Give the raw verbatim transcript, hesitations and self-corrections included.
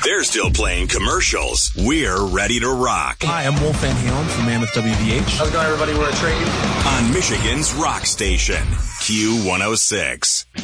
They're still playing commercials. We're ready to rock. Hi, I'm Wolf Van Halen from Mammoth W V H. How's it going, everybody? We're a trade. On Michigan's rock station, Q one oh six.